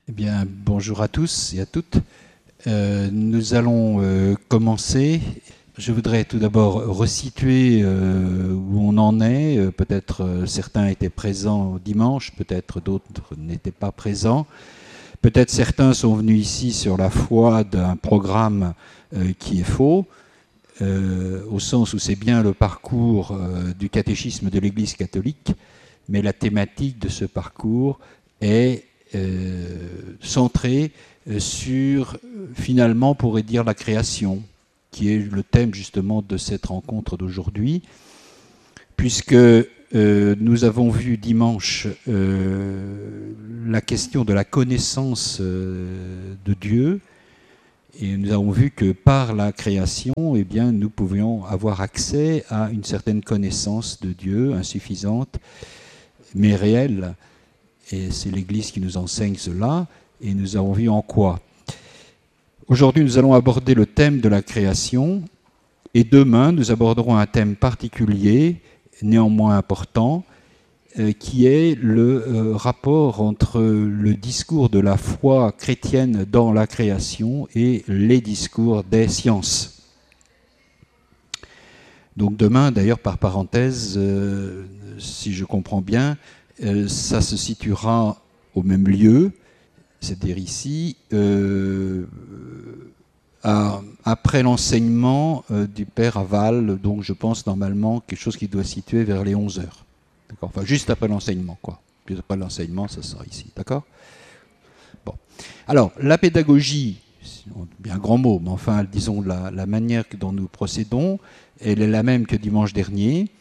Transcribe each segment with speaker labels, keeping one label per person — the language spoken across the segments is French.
Speaker 1: Eh bien, bonjour à tous et à toutes. Nous allons commencer. Je voudrais tout d'abord resituer où on en est. Peut-être certains étaient présents dimanche, peut-être d'autres n'étaient pas présents. Peut-être certains sont venus ici sur la foi d'un programme qui est faux, au sens où c'est bien le parcours du catéchisme de l'Église catholique, mais la thématique de ce parcours est centré sur, finalement, on pourrait dire, la création, qui est le thème justement de cette rencontre d'aujourd'hui, puisque nous avons vu dimanche la question de la connaissance de Dieu, et nous avons vu que par la création, eh bien, nous pouvions avoir accès à une certaine connaissance de Dieu, insuffisante, mais réelle. Et c'est l'Église qui nous enseigne cela, et nous avons vu en quoi. Aujourd'hui, nous allons aborder le thème de la création, et demain, nous aborderons un thème particulier, néanmoins important, qui est le rapport entre le discours de la foi chrétienne dans la création et les discours des sciences. Donc demain, d'ailleurs, par parenthèse, si je comprends bien, ça se situera au même lieu, c'est-à-dire ici, après l'enseignement du Père Aval, donc je pense normalement quelque chose qui doit se situer vers les 11 heures. D'accord, enfin, juste après l'enseignement, quoi. Juste après l'enseignement, ça sera ici, d'accord ? Bon. Alors, la pédagogie, c'est bien un grand mot, mais enfin, disons, la manière dont nous procédons, elle est la même que dimanche dernier.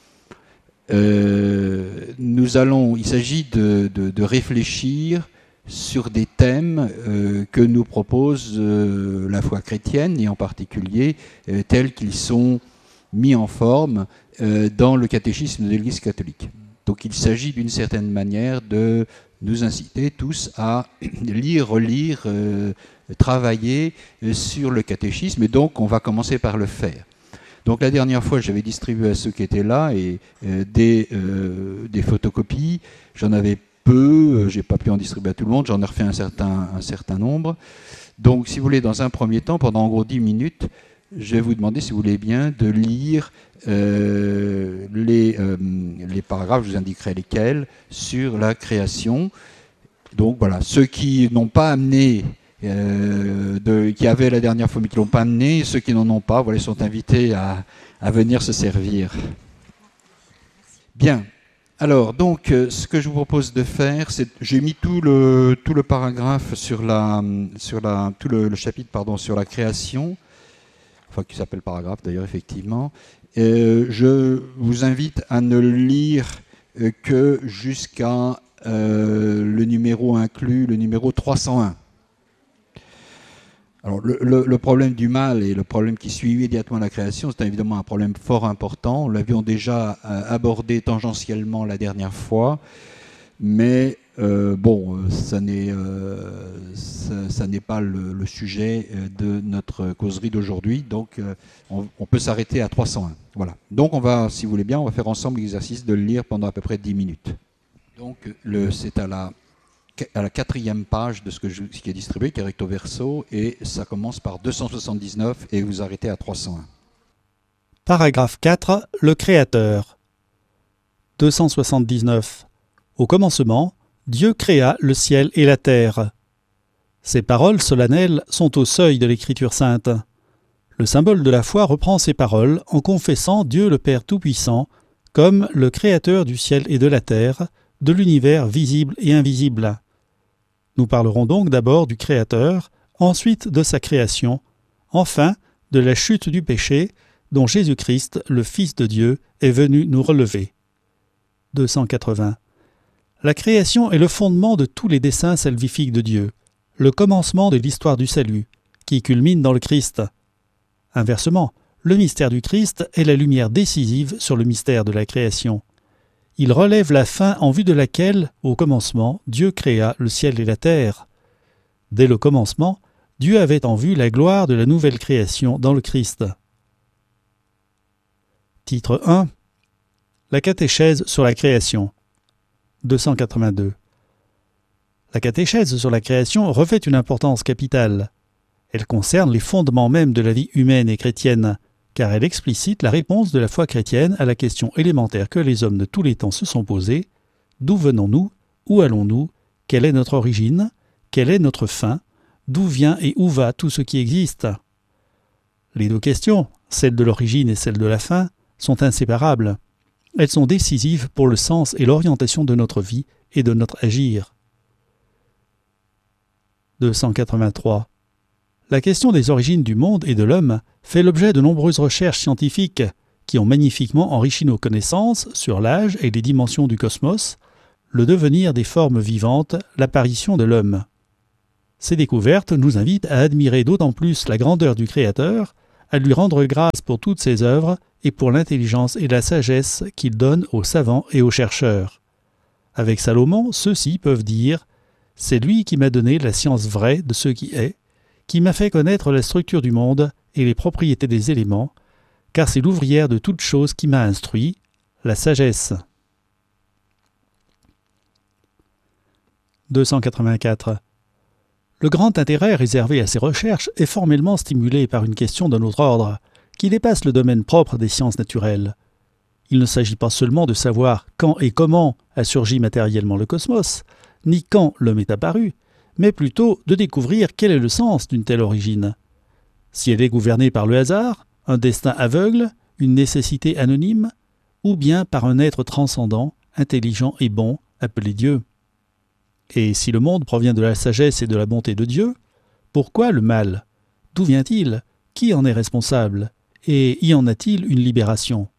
Speaker 1: Il s'agit de réfléchir sur des thèmes que nous propose la foi chrétienne, et en particulier tels qu'ils sont mis en forme dans le catéchisme de l'Église catholique. Donc il s'agit d'une certaine manière de nous inciter tous à lire, relire, travailler sur le catéchisme, et donc on va commencer par le faire. Donc la dernière fois, j'avais distribué à ceux qui étaient là des photocopies. J'en avais peu, j'ai pas pu en distribuer à tout le monde, j'en ai refait un certain nombre. Donc si vous voulez, dans un premier temps, pendant en gros 10 minutes, je vais vous demander, si vous voulez bien, de lire les paragraphes, je vous indiquerai lesquels, sur la création. Donc voilà, ceux qui n'ont pas amené... qui avaient la dernière fois mais qui ne l'ont pas amené, ceux qui n'en ont pas, voilà, sont invités à venir se servir. Bien. Alors, donc, ce que je vous propose de faire, c'est, j'ai mis tout le paragraphe sur tout le chapitre, pardon, sur la création, enfin qui s'appelle paragraphe d'ailleurs effectivement. Je vous invite à ne lire que jusqu'à le numéro inclus, le numéro 301. Alors, le problème du mal et le problème qui suit immédiatement la création, c'est évidemment un problème fort important. Nous l'avions déjà abordé tangentiellement la dernière fois, mais ça n'est pas le sujet de notre causerie d'aujourd'hui, donc on peut s'arrêter à 301. Voilà. Donc on va, si vous voulez bien, on va faire ensemble l'exercice de le lire pendant à peu près 10 minutes. Donc c'est à la 4e page de ce qui est distribué, qui est recto verso, et ça commence par 279 et vous arrêtez à 301.
Speaker 2: Paragraphe 4. Le Créateur. 279. Au commencement, Dieu créa le ciel et la terre. Ces paroles solennelles sont au seuil de l'Écriture sainte. Le symbole de la foi reprend ces paroles en confessant Dieu le Père Tout-Puissant comme le Créateur du ciel et de la terre, de l'univers visible et invisible. Nous parlerons donc d'abord du Créateur, ensuite de sa création, enfin de la chute du péché dont Jésus-Christ, le Fils de Dieu, est venu nous relever. 280. La création est le fondement de tous les desseins salvifiques de Dieu, le commencement de l'histoire du salut, qui culmine dans le Christ. Inversement, le mystère du Christ est la lumière décisive sur le mystère de la création. Il relève la fin en vue de laquelle, au commencement, Dieu créa le ciel et la terre. Dès le commencement, Dieu avait en vue la gloire de la nouvelle création dans le Christ. Titre 1. La catéchèse sur la création. 282. La catéchèse sur la création revêt une importance capitale. Elle concerne les fondements mêmes de la vie humaine et chrétienne, car elle explicite la réponse de la foi chrétienne à la question élémentaire que les hommes de tous les temps se sont posée: d'où venons-nous? Où allons-nous? Quelle est notre origine? Quelle est notre fin? D'où vient et où va tout ce qui existe? Les deux questions, celle de l'origine et celle de la fin, sont inséparables. Elles sont décisives pour le sens et l'orientation de notre vie et de notre agir. 283. La question des origines du monde et de l'homme fait l'objet de nombreuses recherches scientifiques qui ont magnifiquement enrichi nos connaissances sur l'âge et les dimensions du cosmos, le devenir des formes vivantes, l'apparition de l'homme. Ces découvertes nous invitent à admirer d'autant plus la grandeur du Créateur, à lui rendre grâce pour toutes ses œuvres et pour l'intelligence et la sagesse qu'il donne aux savants et aux chercheurs. Avec Salomon, ceux-ci peuvent dire « C'est lui qui m'a donné la science vraie de ce qui est, qui m'a fait connaître la structure du monde et les propriétés des éléments, car c'est l'ouvrière de toutes choses qui m'a instruit, la sagesse. » 284. Le grand intérêt réservé à ces recherches est formellement stimulé par une question d'un autre ordre, qui dépasse le domaine propre des sciences naturelles. Il ne s'agit pas seulement de savoir quand et comment a surgi matériellement le cosmos, ni quand l'homme est apparu, mais plutôt de découvrir quel est le sens d'une telle origine. Si elle est gouvernée par le hasard, un destin aveugle, une nécessité anonyme, ou bien par un être transcendant, intelligent et bon, appelé Dieu. Et si le monde provient de la sagesse et de la bonté de Dieu, pourquoi le mal? D'où vient-il? Qui en est responsable? Et y en a-t-il une libération?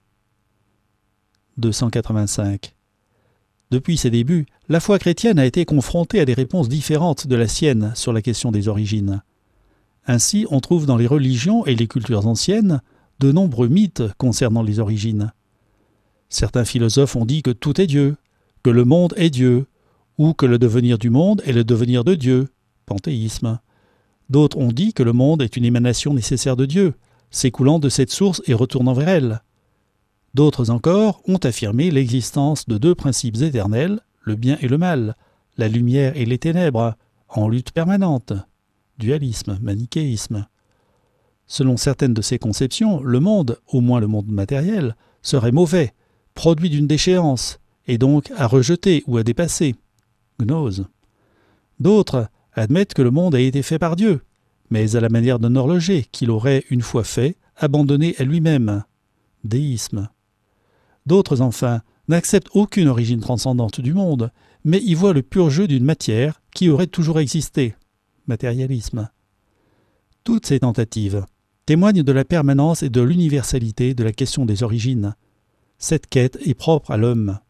Speaker 2: 285. Depuis ses débuts, la foi chrétienne a été confrontée à des réponses différentes de la sienne sur la question des origines. Ainsi, on trouve dans les religions et les cultures anciennes de nombreux mythes concernant les origines. Certains philosophes ont dit que tout est Dieu, que le monde est Dieu, ou que le devenir du monde est le devenir de Dieu, panthéisme. D'autres ont dit que le monde est une émanation nécessaire de Dieu, s'écoulant de cette source et retournant vers elle. D'autres encore ont affirmé l'existence de deux principes éternels, le bien et le mal, la lumière et les ténèbres, en lutte permanente, dualisme, manichéisme. Selon certaines de ces conceptions, le monde, au moins le monde matériel, serait mauvais, produit d'une déchéance, et donc à rejeter ou à dépasser. Gnose. D'autres admettent que le monde a été fait par Dieu, mais à la manière d'un horloger qu'il aurait, une fois fait, abandonné à lui-même. Déisme. D'autres, enfin, n'acceptent aucune origine transcendante du monde, mais y voient le pur jeu d'une matière qui aurait toujours existé. Matérialisme. Toutes ces tentatives témoignent de la permanence et de l'universalité de la question des origines. Cette quête est propre à l'homme.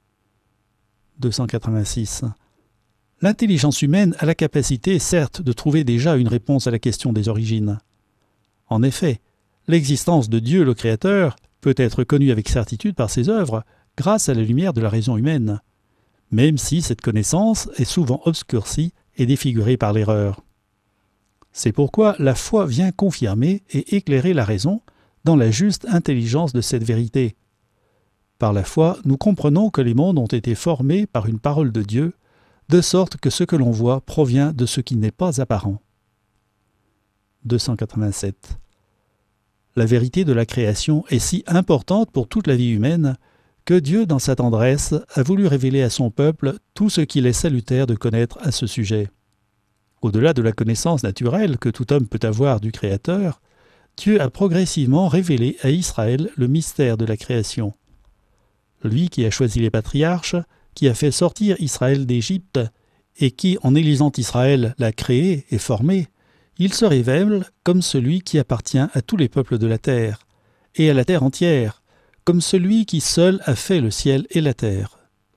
Speaker 2: 286. L'intelligence humaine a la capacité, certes, de trouver déjà une réponse à la question des origines. En effet, l'existence de Dieu le Créateur peut être connue avec certitude par ses œuvres grâce à la lumière de la raison humaine, même si cette connaissance est souvent obscurcie et défigurée par l'erreur. C'est pourquoi la foi vient confirmer et éclairer la raison dans la juste intelligence de cette vérité. Par la foi, nous comprenons que les mondes ont été formés par une parole de Dieu, de sorte que ce que l'on voit provient de ce qui n'est pas apparent. 287. La vérité de la création est si importante pour toute la vie humaine que Dieu, dans sa tendresse, a voulu révéler à son peuple tout ce qu'il est salutaire de connaître à ce sujet. Au-delà de la connaissance naturelle que tout homme peut avoir du Créateur, Dieu a progressivement révélé à Israël le mystère de la création. Lui qui a choisi les patriarches, qui a fait sortir Israël d'Égypte, et qui, en élisant Israël, l'a créé et formé, il se révèle comme celui qui appartient à tous les peuples de la terre, et à la terre entière, comme celui qui seul a fait le ciel et la terre.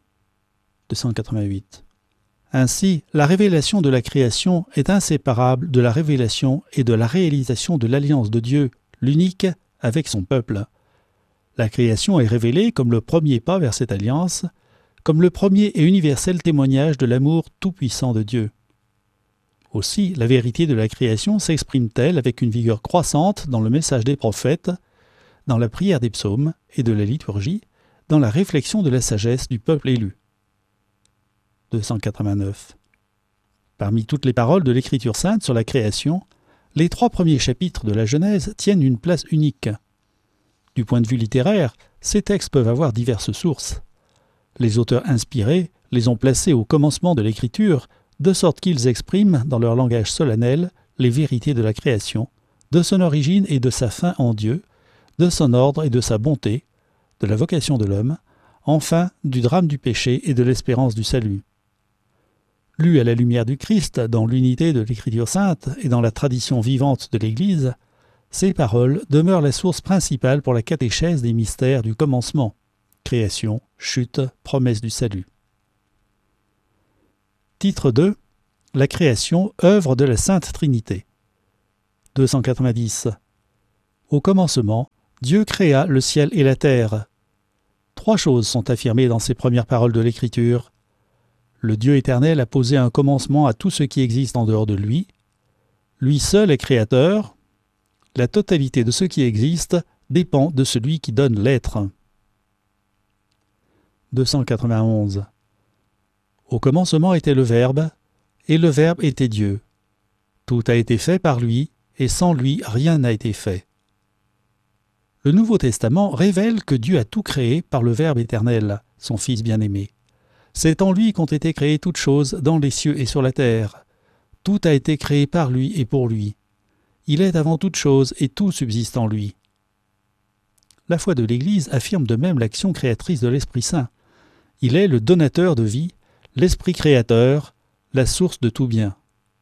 Speaker 2: 288. Ainsi, la révélation de la création est inséparable de la révélation et de la réalisation de l'alliance de Dieu, l'unique, avec son peuple. La création est révélée comme le premier pas vers cette alliance, comme le premier et universel témoignage de l'amour tout-puissant de Dieu. Aussi, la vérité de la création s'exprime-t-elle avec une vigueur croissante dans le message des prophètes, dans la prière des psaumes et de la liturgie, dans la réflexion de la sagesse du peuple élu. 289. Parmi toutes les paroles de l'Écriture sainte sur la création, les 3 premiers chapitres de la Genèse tiennent une place unique. Du point de vue littéraire, ces textes peuvent avoir diverses sources. Les auteurs inspirés les ont placés au commencement de l'Écriture, de sorte qu'ils expriment, dans leur langage solennel, les vérités de la création, de son origine et de sa fin en Dieu, de son ordre et de sa bonté, de la vocation de l'homme, enfin du drame du péché et de l'espérance du salut. Lus à la lumière du Christ, dans l'unité de l'Écriture sainte et dans la tradition vivante de l'Église, ces paroles demeurent la source principale pour la catéchèse des mystères du commencement, création, chute, promesse du salut. Titre 2. La création, œuvre de la Sainte Trinité. 290. Au commencement, Dieu créa le ciel et la terre. 3 choses sont affirmées dans ces premières paroles de l'Écriture. Le Dieu éternel a posé un commencement à tout ce qui existe en dehors de lui. Lui seul est créateur. La totalité de ce qui existe dépend de celui qui donne l'être. 291. Au commencement était le Verbe, et le Verbe était Dieu. Tout a été fait par lui, et sans lui rien n'a été fait. Le Nouveau Testament révèle que Dieu a tout créé par le Verbe éternel, son Fils bien-aimé. C'est en lui qu'ont été créées toutes choses dans les cieux et sur la terre. Tout a été créé par lui et pour lui. Il est avant toute chose et tout subsiste en lui. La foi de l'Église affirme de même l'action créatrice de l'Esprit Saint. Il est le donateur de vie, l'Esprit créateur, la source de tout bien.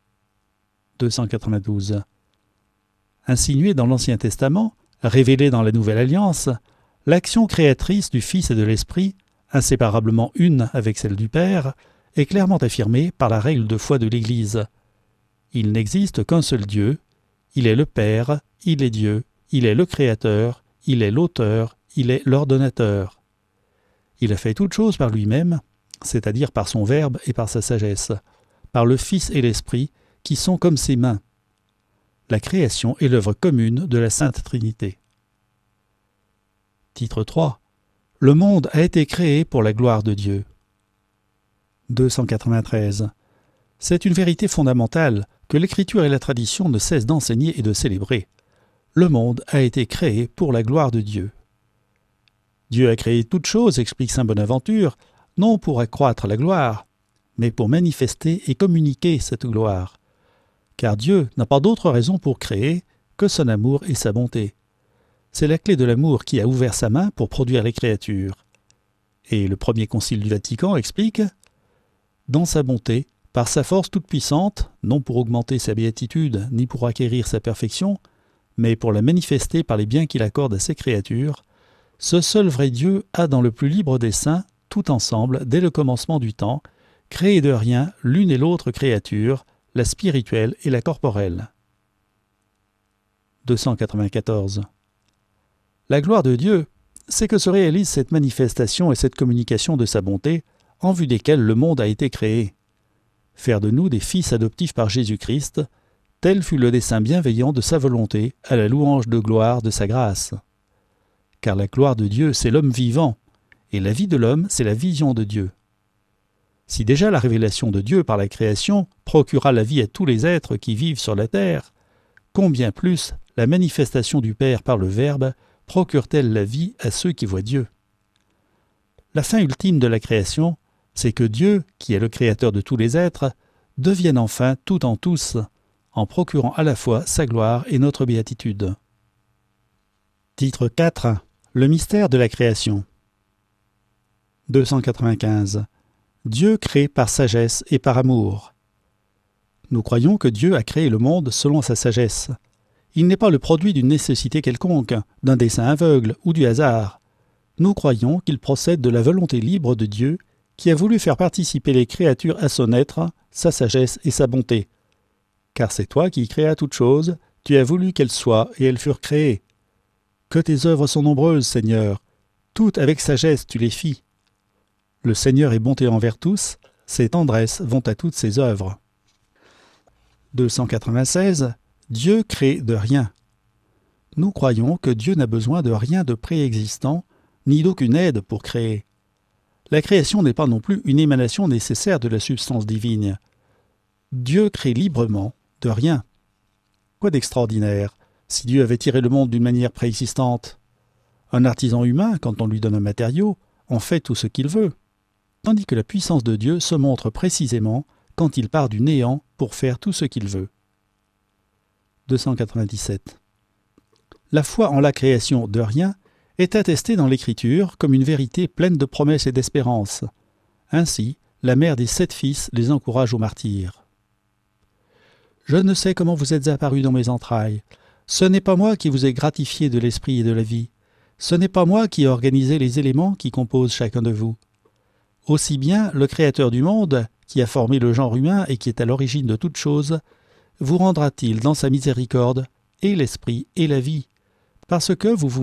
Speaker 2: 292. Insinuée dans l'Ancien Testament, révélée dans la Nouvelle Alliance, l'action créatrice du Fils et de l'Esprit, inséparablement une avec celle du Père, est clairement affirmée par la règle de foi de l'Église. Il n'existe qu'un seul Dieu, il est le Père, il est Dieu, il est le Créateur, il est l'Auteur, il est l'Ordonnateur. Il a fait toutes choses par lui-même, c'est-à-dire par son Verbe et par sa sagesse, par le Fils et l'Esprit, qui sont comme ses mains. La création est l'œuvre commune de la Sainte Trinité. Titre 3. Le monde a été créé pour la gloire de Dieu. 293. C'est une vérité fondamentale que l'Écriture et la tradition ne cessent d'enseigner et de célébrer. Le monde a été créé pour la gloire de Dieu. Dieu a créé toutes choses, explique saint Bonaventure, non pour accroître la gloire, mais pour manifester et communiquer cette gloire. Car Dieu n'a pas d'autre raison pour créer que son amour et sa bonté. C'est la clé de l'amour qui a ouvert sa main pour produire les créatures. Et le premier concile du Vatican explique « Dans sa bonté, par sa force toute puissante, non pour augmenter sa béatitude ni pour acquérir sa perfection, mais pour la manifester par les biens qu'il accorde à ses créatures, ce seul vrai Dieu a dans le plus libre des saints, tout ensemble, dès le commencement du temps, créé de rien l'une et l'autre créature, la spirituelle et la corporelle. » 294. La gloire de Dieu, c'est que se réalise cette manifestation et cette communication de sa bonté, en vue desquelles le monde a été créé. Faire de nous des fils adoptifs par Jésus-Christ, tel fut le dessein bienveillant de sa volonté, à la louange de gloire de sa grâce. Car la gloire de Dieu, c'est l'homme vivant, et la vie de l'homme, c'est la vision de Dieu. Si déjà la révélation de Dieu par la création procura la vie à tous les êtres qui vivent sur la terre, combien plus la manifestation du Père par le Verbe procure-t-elle la vie à ceux qui voient Dieu? La fin ultime de la création, c'est que Dieu, qui est le créateur de tous les êtres, devienne enfin tout en tous, en procurant à la fois sa gloire et notre béatitude. Titre 4. Le mystère de la création. 295. Dieu crée par sagesse et par amour. Nous croyons que Dieu a créé le monde selon sa sagesse. Il n'est pas le produit d'une nécessité quelconque, d'un dessein aveugle ou du hasard. Nous croyons qu'il procède de la volonté libre de Dieu qui a voulu faire participer les créatures à son être, sa sagesse et sa bonté. Car c'est toi qui créas toutes choses, tu as voulu qu'elles soient et elles furent créées. Que tes œuvres sont nombreuses, Seigneur, toutes avec sagesse tu les fis. Le Seigneur est bonté envers tous, ses tendresses vont à toutes ses œuvres. 296. Dieu crée de rien. Nous croyons que Dieu n'a besoin de rien de préexistant, ni d'aucune aide pour créer. La création n'est pas non plus une émanation nécessaire de la substance divine. Dieu crée librement de rien. Quoi d'extraordinaire si Dieu avait tiré le monde d'une manière préexistante? Un artisan humain, quand on lui donne un matériau, en fait tout ce qu'il veut. Tandis que la puissance de Dieu se montre précisément quand il part du néant pour faire tout ce qu'il veut. 297. La foi en la création de rien est attestée dans l'Écriture comme une vérité pleine de promesses et d'espérance. Ainsi, la mère des 7 fils les encourage au martyre. « Je ne sais comment vous êtes apparus dans mes entrailles. Ce n'est pas moi qui vous ai gratifié de l'esprit et de la vie. Ce n'est pas moi qui ai organisé les éléments qui composent chacun de vous. Aussi bien le Créateur du monde, qui a formé le genre humain et qui est à l'origine de toutes choses, vous rendra-t-il dans sa miséricorde et l'esprit et la vie, parce que vous vous